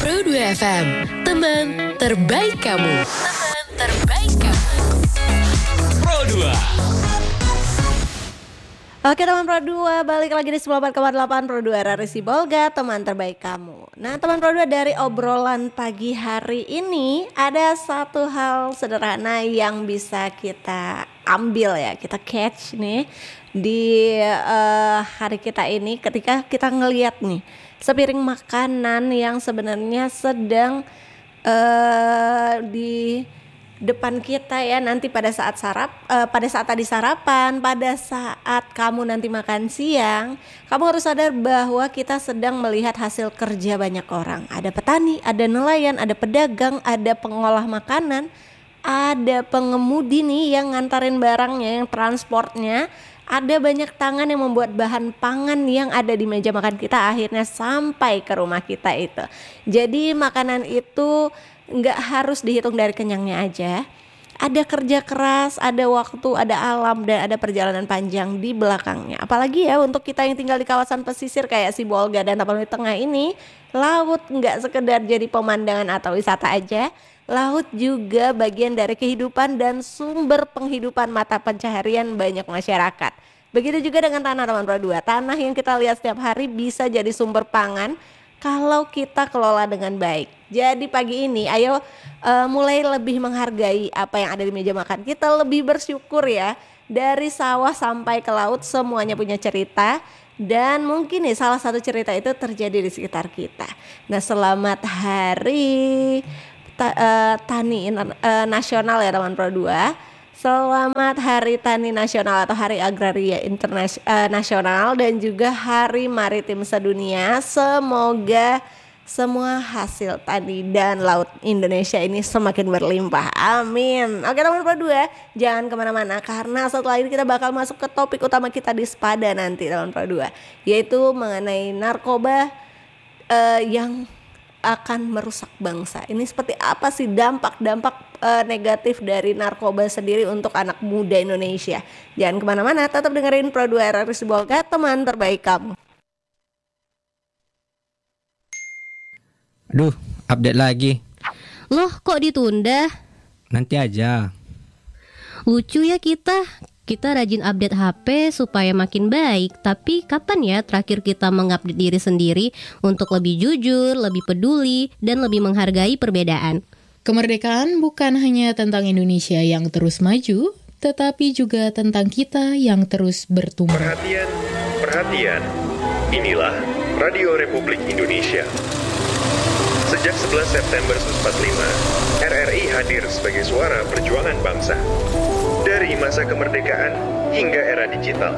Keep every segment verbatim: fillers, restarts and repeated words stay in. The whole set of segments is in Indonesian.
Pro dua F M, teman terbaik kamu. Teman terbaik kamu. Pro dua. Oke teman Pro dua, balik lagi di sembilan puluh empat koma delapan Pro dua R R I Sibolga, teman terbaik kamu. Nah teman Pro dua, dari obrolan pagi hari ini ada satu hal sederhana yang bisa kita ambil ya, kita catch nih di uh, hari kita ini ketika kita ngelihat nih sepiring makanan yang sebenarnya sedang uh, di depan kita ya, nanti pada saat sarap, uh, pada saat tadi sarapan, pada saat kamu nanti makan siang, kamu harus sadar bahwa kita sedang melihat hasil kerja banyak orang. Ada petani, ada nelayan, ada pedagang, ada pengolah makanan, ada pengemudi nih yang ngantarin barangnya, yang transportnya. Ada banyak tangan yang membuat bahan pangan yang ada di meja makan kita akhirnya sampai ke rumah kita itu. Jadi makanan itu nggak harus dihitung dari kenyangnya aja. Ada kerja keras, ada waktu, ada alam, dan ada perjalanan panjang di belakangnya. Apalagi ya untuk kita yang tinggal di kawasan pesisir kayak Sibolga dan Tapanuli Tengah ini, laut nggak sekedar jadi pemandangan atau wisata aja. Laut juga bagian dari kehidupan dan sumber penghidupan mata pencaharian banyak masyarakat. Begitu juga dengan tanah teman Pro dua. Tanah yang kita lihat setiap hari bisa jadi sumber pangan kalau kita kelola dengan baik. Jadi pagi ini ayo uh, mulai lebih menghargai apa yang ada di meja makan kita, lebih bersyukur ya. Dari sawah sampai ke laut semuanya punya cerita. Dan mungkin nih salah satu cerita itu terjadi di sekitar kita. Nah selamat hari Ta, uh, Tani uh, Nasional ya teman Pro dua. Selamat Hari Tani Nasional atau Hari Agraria Internas- uh, Nasional, dan juga Hari Maritim Sedunia. Semoga semua hasil tani dan laut Indonesia ini semakin berlimpah. Amin. Oke teman Pro dua, jangan kemana-mana karena setelah ini kita bakal masuk ke topik utama kita di Spada nanti teman Pro dua, yaitu mengenai narkoba uh, yang akan merusak bangsa. Ini seperti apa sih dampak-dampak uh, negatif dari narkoba sendiri untuk anak muda Indonesia? Jangan kemana-mana, tetap dengerin Pro dua R R I Sibolga, teman terbaik kamu. Aduh, update lagi. Loh, kok ditunda? Nanti aja. Lucu ya kita. Kita rajin update H P supaya makin baik. Tapi kapan ya terakhir kita mengupdate diri sendiri untuk lebih jujur, lebih peduli, dan lebih menghargai perbedaan? Kemerdekaan bukan hanya tentang Indonesia yang terus maju, tetapi juga tentang kita yang terus bertumbuh. Perhatian, perhatian. Inilah Radio Republik Indonesia. Sejak sebelas September seribu sembilan ratus empat puluh lima, R R I hadir sebagai suara perjuangan bangsa. Dari masa kemerdekaan hingga era digital.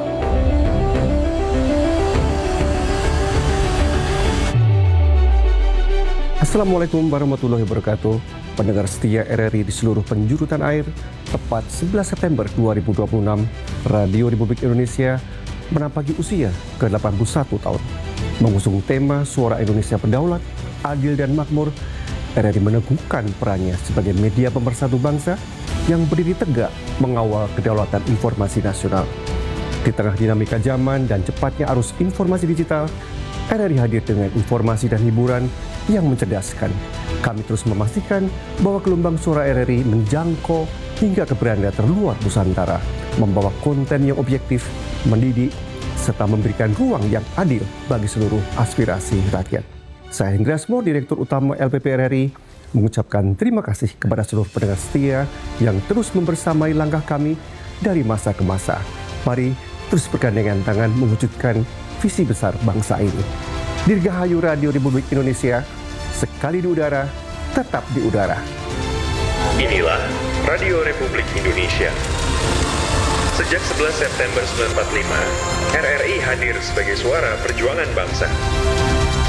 Assalamualaikum warahmatullahi wabarakatuh. Pendengar setia R R I di seluruh penjuru tanah air, tepat sebelas September dua ribu dua puluh enam, Radio Republik Indonesia menampaki usia ke delapan puluh satu tahun. Mengusung tema Suara Indonesia Berdaulat, Adil dan Makmur, R R I meneguhkan perannya sebagai media pemersatu bangsa yang berdiri tegak mengawal kedaulatan informasi nasional. Di tengah dinamika zaman dan cepatnya arus informasi digital, R R I hadir dengan informasi dan hiburan yang mencerdaskan. Kami terus memastikan bahwa gelombang suara R R I menjangkau hingga ke beranda terluar Nusantara, membawa konten yang objektif, mendidik, serta memberikan ruang yang adil bagi seluruh aspirasi rakyat. Saya Hendra Asmo, Direktur Utama L P P R R I, mengucapkan terima kasih kepada seluruh pendengar setia yang terus membersamai langkah kami dari masa ke masa. Mari terus bergandengan tangan mewujudkan visi besar bangsa ini. Dirgahayu Radio Republik Indonesia, sekali di udara, tetap di udara. Inilah Radio Republik Indonesia. Sejak sebelas September seribu sembilan ratus empat puluh lima, R R I hadir sebagai suara perjuangan bangsa.